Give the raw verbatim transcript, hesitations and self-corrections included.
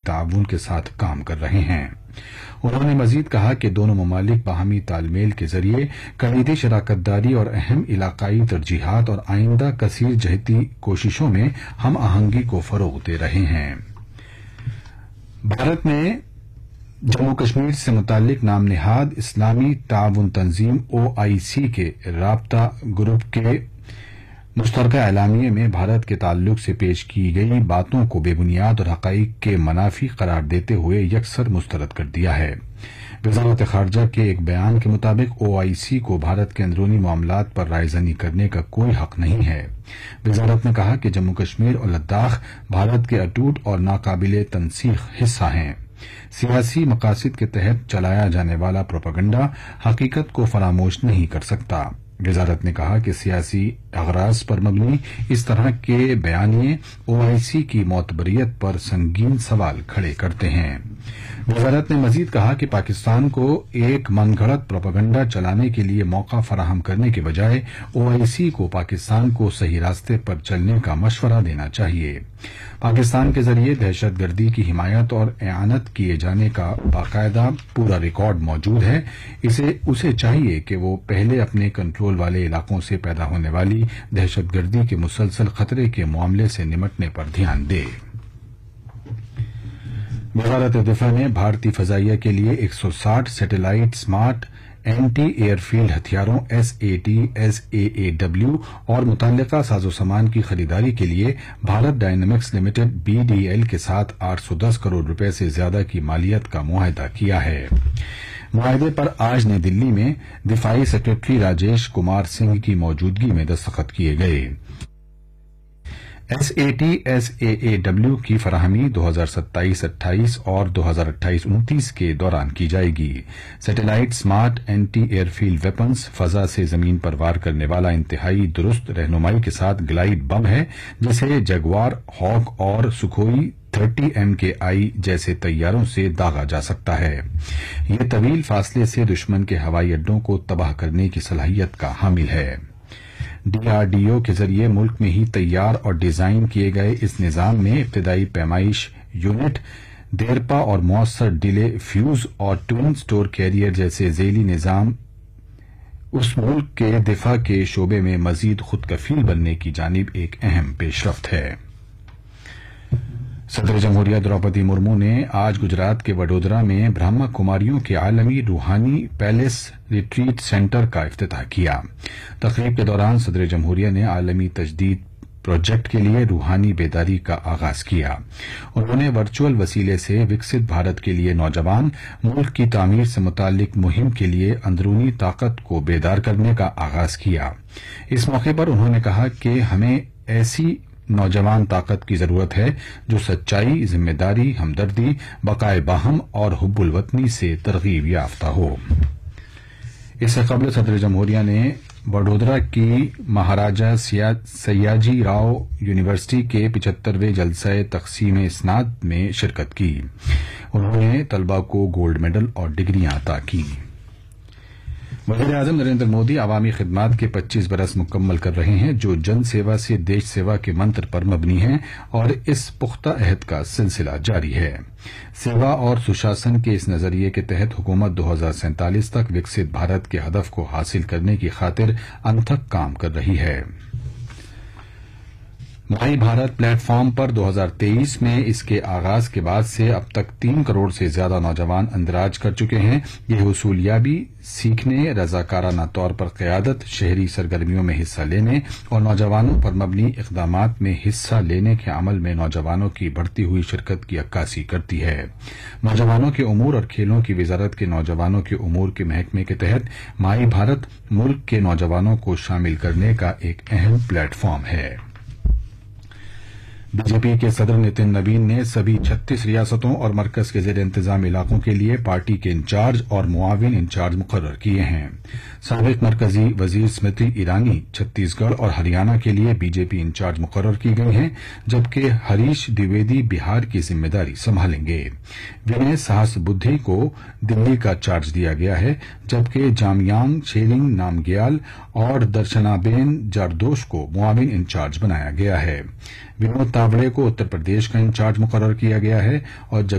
تعاवन के साथ काम कर रहे हैं। उन्होंने मजीद कहा कि दोनों ममालिक बाहमी तालमेल के जरिए कलीदी शराकतदारी और अहम इलाकाई तरजीहात और आइंदा कसीर जहती कोशिशों में हम आहंगी को फरोग दे रहे हैं। भारत ने जम्मू कश्मीर से मुताल्लिक नाम निहाद इस्लामी ताउन तंजीम ओ आई सी के राब्ता ग्रुप के मुश्तरका एलामिये में भारत के ताल्लुक से पेश की गई बातों को बेबुनियाद और हकाइक के मनाफी करार देते हुए यकसर मुस्तरद कर दिया है। वजारत खारजा के एक बयान के मुताबिक ओ आई सी को भारत के अंदरूनी मामलात पर रायजनी करने का कोई हक नहीं है। वजारत ने कहा कि जम्मू कश्मीर और लद्दाख भारत के अटूट और नाकाबिले तनसीख हिस्सा हैं। सियासी मकासद के तहत चलाया जाने वाला प्रोपेगेंडा हकीकत को फरामोश नहीं कर सकता। वजारत ने कहा कि सियासी अगराज पर मबनी इस तरह के बयानिए ओ आई सी की मोतबरियत पर संगीन सवाल खड़े करते हैं। वजारत ने मजीद कहा कि पाकिस्तान को एक मनगढ़ंत प्रोपेगेंडा चलाने के लिए मौका फराहम करने के बजाय ओ आई सी को पाकिस्तान को सही रास्ते पर चलने का मशवरा देना चाहिए। पाकिस्तान के जरिए दहशतगर्दी की हिमायत और एआनत किए जाने का बाकायदा पूरा रिकॉर्ड मौजूद है। इसे उसे चाहिए कि वो पहले अपने कंट्रोल वाले इलाकों से पैदा होने वाली दहशतगर्दी के मुसलसल खतरे के मामले से निपटने पर ध्यान दे। वजारत दिफा ने भारतीय फजाइया के लिए एक सौ साठ सैटेलाइट स्मार्ट एंटी एयरफील्ड हथियारों S A T S A A W और मुतल्लिका साजो सामान की खरीदारी के लिए Bharat dynamics limited B D L के साथ आठ सौ दस करोड़ रुपए से ज्यादा की मालियत का मुआहदा किया है। मुआहदे पर आज नई दिल्ली में दिफाई सेक्रेटरी राजेश कुमार सिंह की मौजूदगी में दस्तखत किए गए। S A T S A A W की फराहमी दो हजार सत्ताईस अट्ठाईस और दो हजार अट्ठाईस उनतीस के दौरान की जाएगी। Satellite smart anti airfield weapons फजा से जमीन पर वार करने वाला इंतहाई दुरुस्त रहनुमाई के साथ ग्लाइड बम है, जिसे जगुआर, हॉक और सुखोई तीस एम के आई जैसे तैयारों से दागा जा सकता है। यह तवील फासले से दुश्मन के हवाई अड्डों को तबाह करने की सलाहियत का हामिल है। डी आर डी ओ के जरिए मुल्क में ही तैयार और डिजाइन किए गए इस निजाम में इब्तदाई पैमाइश यूनिट, देरपा और मौसर डिले फ्यूज और ट्विन स्टोर कैरियर जैसे जेली निजाम उस मुल्क के दिफा के शोबे में मजीद खुदकफील बनने की जानिब एक अहम पेशरफ्त है। सदर जमहूरिया द्रौपदी मुर्मू ने आज गुजरात के वडोदरा में ब्रह्मा कुमारियों के आलमी रूहानी पैलेस रिट्रीट सेंटर का इफ्तिताह किया। तकरीब के दौरान सदर जमहूरिया ने आलमी तजदीद प्रोजेक्ट के लिए रूहानी बेदारी का आगाज किया। उन्होंने वर्चुअल वसीले से विकसित भारत के लिए नौजवान मुल्क की तामीर से मुताल्लिक मुहिम के लिए अंदरूनी ताकत को बेदार करने का आगाज किया। इस मौके पर उन्होंने कहा कि हमें ऐसी नौजवान ताकत की जरूरत है जो सच्चाई, जिम्मेदारी, हमदर्दी, बकाए बाहम और हुब्बुल वतनी से तरगीब याफ्ता हो। इससे कबल सदर जमहूरिया ने वडोदरा की महाराजा सयाजी राव यूनिवर्सिटी के पिछहत्तरवें जलसा तकसीम इस्नाद में शिरकत की। उन्होंने तलबा को गोल्ड मेडल और डिग्रियां अता की। वज़ीर आज़म नरेंद्र मोदी अवामी खिदमात के पच्चीस बरस मुकम्मल कर रहे हैं, जो जन सेवा से देश सेवा के मंत्र पर मबनी है और इस पुख्ता अहद का सिलसिला जारी है। सेवा और सुशासन के इस नजरिए के तहत हुकूमत दो हजार सैंतालीस तक विकसित भारत के हदफ को हासिल करने की खातिर अनथक काम कर रही है। माई भारत प्लेटफॉर्म पर दो हजार तेईस में इसके आगाज के बाद से अब तक तीन करोड़ से ज्यादा नौजवान अंदराज कर चुके हैं। यह हुसूलियाबी सीखने, रजाकाराना तौर पर क़यादत, शहरी सरगर्मियों में हिस्सा लेने और नौजवानों पर मबनी इक़दामात में हिस्सा लेने के अमल में नौजवानों की बढ़ती हुई शिरकत की अक्कासी करती है। नौजवानों के उमूर और खेलों की वजारत के नौजवानों के उमूर के महकमे के तहत माई भारत मुल्क के नौजवानों को शामिल करने का एक अहम प्लेटफॉर्म है। बीजेपी के सदर नितिन नवीन ने सभी छत्तीस रियासतों और मरकज के जेर इंतजाम इलाकों के लिए पार्टी के इंचार्ज और मुआविन इंचार्ज मुकर्रर किए हैं। साबिक मरकजी वजीर स्मृति ईरानी छत्तीसगढ़ और हरियाणा के लिए बीजेपी इंचार्ज मुकर्रर की गई हैं, जबकि हरीश द्विवेदी बिहार की जिम्मेदारी संभालेंगे। विनय साहस बुद्धि को दिल्ली का चार्ज दिया गया है, जबकि जामयांग छेरिंग नामग्याल और दर्शनाबेन जारदोश को मुआविन इंचार्ज बनाया गया है। विनोद तावड़े को उत्तर प्रदेश का इंचार्ज मुकर्रर किया गया है और